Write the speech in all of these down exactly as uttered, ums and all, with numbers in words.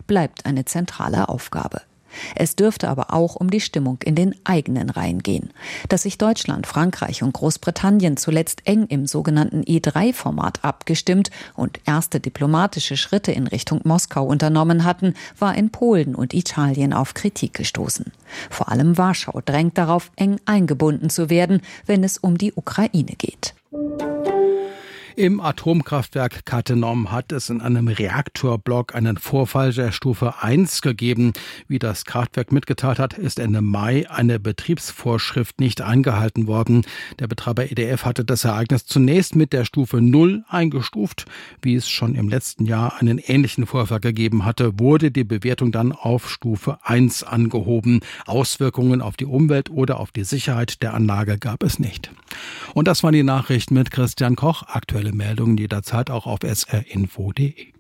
bleibt eine zentrale Aufgabe. Es dürfte aber auch um die Stimmung in den eigenen Reihen gehen. Dass sich Deutschland, Frankreich und Großbritannien zuletzt eng im sogenannten E drei Format abgestimmt und erste diplomatische Schritte in Richtung Moskau unternommen hatten, war in Polen und Italien auf Kritik gestoßen. Vor allem Warschau drängt darauf, eng eingebunden zu werden, wenn es um die Ukraine geht. Im Atomkraftwerk Cattenom hat es in einem Reaktorblock einen Vorfall der Stufe eins gegeben. Wie das Kraftwerk mitgeteilt hat, ist Ende Mai eine Betriebsvorschrift nicht eingehalten worden. Der Betreiber E D F hatte das Ereignis zunächst mit der Stufe null eingestuft. Wie es schon im letzten Jahr einen ähnlichen Vorfall gegeben hatte, wurde die Bewertung dann auf Stufe eins angehoben. Auswirkungen auf die Umwelt oder auf die Sicherheit der Anlage gab es nicht. Und das waren die Nachrichten mit Christian Koch. Aktuelle Meldungen jederzeit auch auf s r info punkt d e.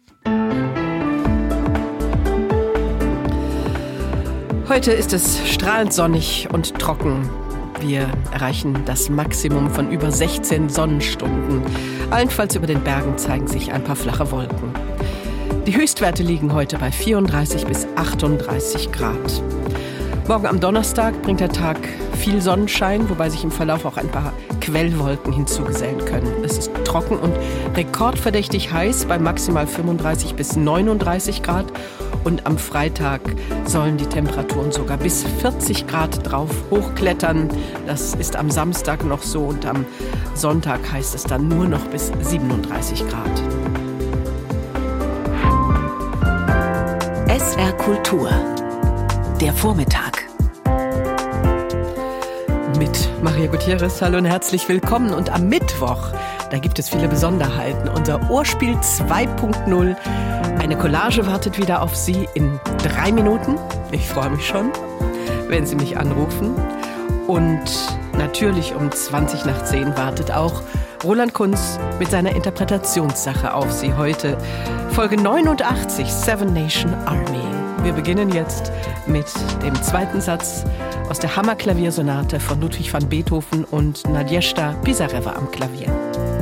Heute ist es strahlend sonnig und trocken. Wir erreichen das Maximum von über sechzehn Sonnenstunden. Allenfalls über den Bergen zeigen sich ein paar flache Wolken. Die Höchstwerte liegen heute bei vierunddreißig bis achtunddreißig Grad. Morgen am Donnerstag bringt der Tag viel Sonnenschein, wobei sich im Verlauf auch ein paar Quellwolken hinzugesellen können. Es ist trocken und rekordverdächtig heiß bei maximal fünfunddreißig bis neununddreißig Grad. Und am Freitag sollen die Temperaturen sogar bis vierzig Grad drauf hochklettern. Das ist am Samstag noch so und am Sonntag heißt es dann nur noch bis siebenunddreißig Grad. S R Kultur. Der Vormittag. Mit Maria Gutierrez, hallo und herzlich willkommen. Und am Mittwoch, da gibt es viele Besonderheiten. Unser Ohrspiel zwei Punkt null. Eine Collage wartet wieder auf Sie in drei Minuten. Ich freue mich schon, wenn Sie mich anrufen. Und natürlich um zwanzig nach zehn wartet auch Roland Kunz mit seiner Interpretationssache auf Sie heute. Folge neunundachtzig, Seven Nation Army. Wir beginnen jetzt mit dem zweiten Satz aus der Hammerklaviersonate von Ludwig van Beethoven und Nadezhda Pisarewa am Klavier.